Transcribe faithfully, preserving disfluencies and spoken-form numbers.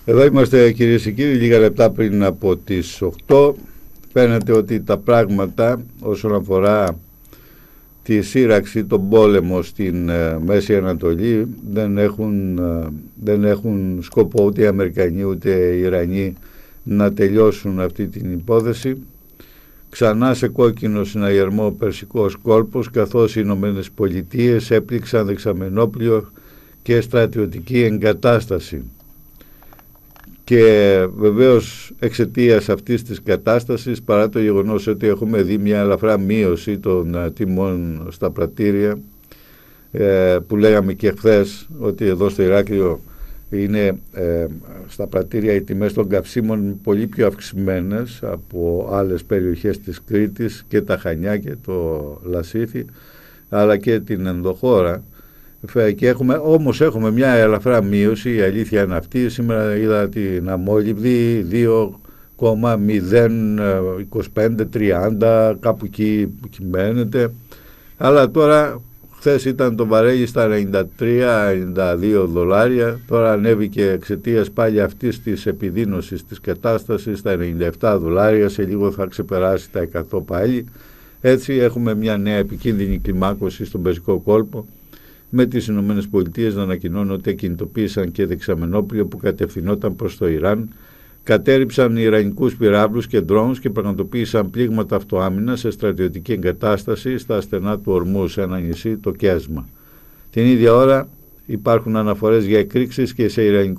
Εδώ είμαστε, κυρίες και κύριοι, λίγα λεπτά πριν από τις οκτώ. Φαίνεται ότι τα πράγματα όσον αφορά τη σύραξη, τον πόλεμο στην ε, Μέση Ανατολή δεν έχουν, ε, δεν έχουν σκοπό ούτε οι Αμερικανοί ούτε οι Ιρανοί να τελειώσουν αυτή την υπόθεση. Ξανά σε κόκκινο συναγερμό ο Περσικός κόλπος, καθώς οι Ηνωμένες Πολιτείες έπληξαν δεξαμενόπλιο και στρατιωτική εγκατάσταση. Και βεβαίως εξαιτίας αυτής της κατάστασης, παρά το γεγονός ότι έχουμε δει μια ελαφρά μείωση των τιμών στα πρατήρια, ε, που λέγαμε και χθες ότι εδώ στο Ηράκλειο είναι ε, στα πρατήρια οι τιμές των καυσίμων πολύ πιο αυξημένες από άλλες περιοχές της Κρήτης και τα Χανιά και το Λασίθι, αλλά και την ενδοχώρα. Και έχουμε, όμως έχουμε μια ελαφρά μείωση, η αλήθεια είναι αυτή. Σήμερα είδα την αμόλυβδη δύο κόμμα μηδέν είκοσι πέντε τριάντα, κάπου εκεί κυμαίνεται, αλλά τώρα χθες ήταν το βαρέλι στα ενενήντα τρία ενενήντα δύο δολάρια, τώρα ανέβηκε εξαιτίας πάλι αυτής της επιδείνωσης της κατάστασης στα ενενήντα επτά δολάρια, σε λίγο θα ξεπεράσει τα εκατό πάλι. Έτσι έχουμε μια νέα επικίνδυνη κλιμάκωση στον Περσικό κόλπο, με τις Ηνωμένες Πολιτείες να ανακοινώνουν ότι κινητοποίησαν και δεξαμενόπλιο που κατευθυνόταν προς το Ιράν, κατέριψαν ιρανικούς πυράβλους και drones και πραγματοποίησαν πλήγματα αυτοάμυνας σε στρατιωτική εγκατάσταση στα στενά του Ορμού, σε ένα νησί, το Κέσμα. Την ίδια ώρα υπάρχουν αναφορές για εκρήξεις και σε ιρανικό